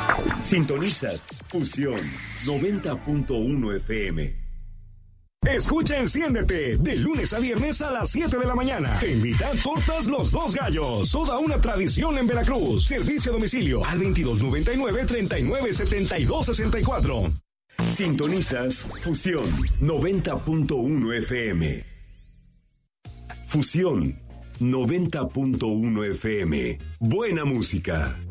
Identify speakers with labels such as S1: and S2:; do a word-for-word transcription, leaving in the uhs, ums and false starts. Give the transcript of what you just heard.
S1: Sintonizas Fusión noventa punto uno F M.
S2: Escucha Enciéndete, de lunes a viernes a las siete de la mañana. Te invitan Tortas Los Dos Gallos. Toda una tradición en Veracruz. Servicio a domicilio al veintidós noventa y nueve, treinta y nueve, setenta y dos sesenta y cuatro.
S1: Sintonizas Fusión noventa punto uno F M. Fusión noventa punto uno F M. Buena música.